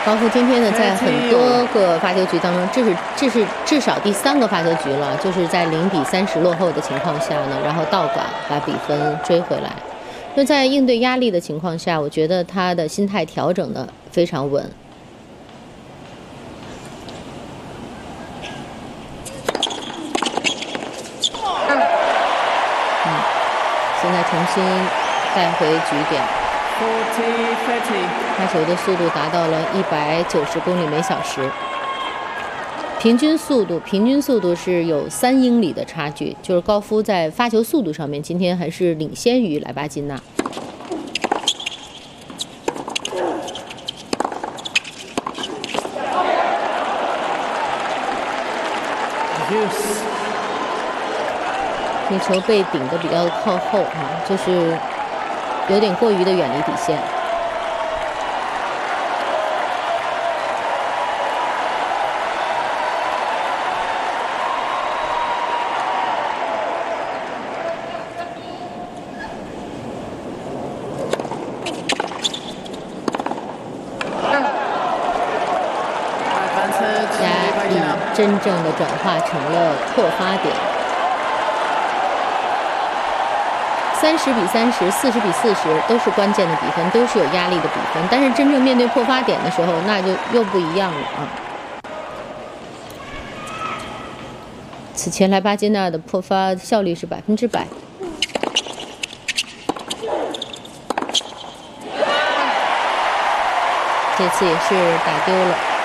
高夫今天呢，在很多个发球局当中，这是至少第3个发球局了，就是在0比30落后的情况下呢，然后倒管把比分追回来。那在应对压力的情况下，我觉得他的心态调整的非常稳。现在重新带回局点。发球的速度达到了190公里每小时，平均速度是有3英里的差距，就是高夫在发球速度上面今天还是领先于莱巴金纳。那球被顶得比较靠后啊，就是有点过于的远离底线。压力真正的转化成了破发点。30比30、40比40都是关键的比分，都是有压力的比分。但是真正面对破发点的时候，那就又不一样了啊！此前莱巴金纳的破发效率是100%，这次也是打丢了。